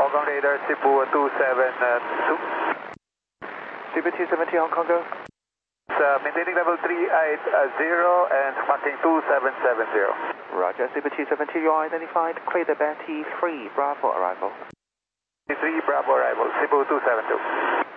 Hong Kong radar, Cebu 272. Cebu 270, Hong Kong go. Maintaining level 380 and marking 2770. Roger, Cebu 270, you are identified. Clear the Betty 3 Bravo arrival. 3 Bravo arrival, Cebu 272.